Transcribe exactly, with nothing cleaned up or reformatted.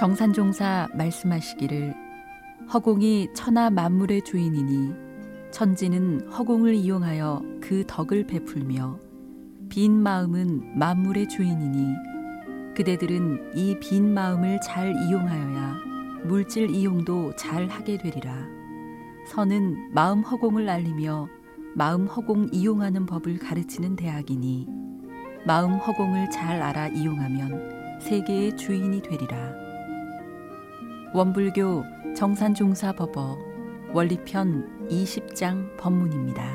정산종사 말씀하시기를 허공이 천하 만물의 주인이니 천지는 허공을 이용하여 그 덕을 베풀며 빈 마음은 만물의 주인이니 그대들은 이 빈 마음을 잘 이용하여야 물질 이용도 잘 하게 되리라. 선은 마음 허공을 알리며 마음 허공 이용하는 법을 가르치는 대학이니 마음 허공을 잘 알아 이용하면 세계의 주인이 되리라. 원불교 정산종사 법어 원리편 이십 장 법문입니다.